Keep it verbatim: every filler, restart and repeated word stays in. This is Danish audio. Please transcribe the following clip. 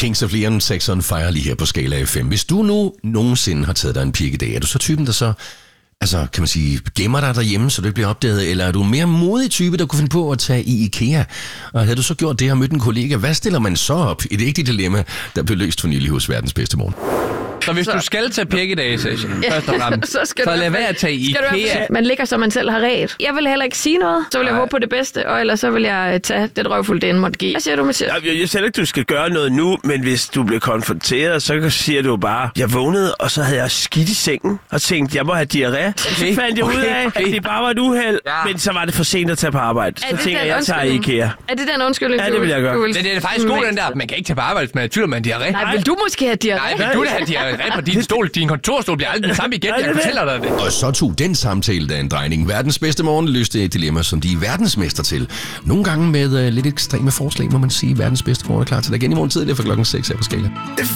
Kings of Leon, Sex on Fire lige her på Skala F M. Hvis du nu nogensinde har taget dig en pik i dag, er du så typen, der så altså, kan man sige, gemmer dig derhjemme, så det ikke bliver opdaget, eller er du en mere modig type, der kunne finde på at tage i IKEA? Og havde du så gjort det og mødt en kollega, hvad stiller man så op i det ægte dilemma, der blev løst for nylig hos verdens bedste morgen? Så hvis så. du skal tage pik i dag, Sasha, ja, først og fremmest, så, så lad være at tage i IKEA. Man ligger, som man selv har ret. Jeg vil heller ikke sige noget, så vil jeg Ej. håbe på det bedste, og ellers så vil jeg tage det røvfuld, det end måtte give. Hvad siger du, Mathias? Jeg, jeg siger ikke, du skal gøre noget nu, men hvis du bliver konfronteret, så siger du bare, jeg vågnede, og så havde jeg skidt i sengen, og tænkte, jeg må have diarré. Okay. Så fandt jeg ud af, at det bare var et uheld, ja. men så var det for sent at tage på arbejde. Så tænker jeg, jeg tager i IKEA. Er det den undskyldning, ja, det vil jeg gøre. Vil... Det, det er faktisk god, den der. Man kan ikke tage på arbejde, hvis man er tvivl, man har diarré. Nej, vil du måske have diarré? Nej, vil du da have diarré på din stol? Din kontorstol bliver aldrig den samme igen, jeg fortæller dig det. Og så tog den samtale der en drejning. Verdens bedste morgen løste et dilemma, som de er verdensmester til. Nogle gange med uh, lidt ekstreme forslag, må man sige. Verdens bedste morgen er klar til dig igen i morgen tidligere fra klokken seks her på Skala.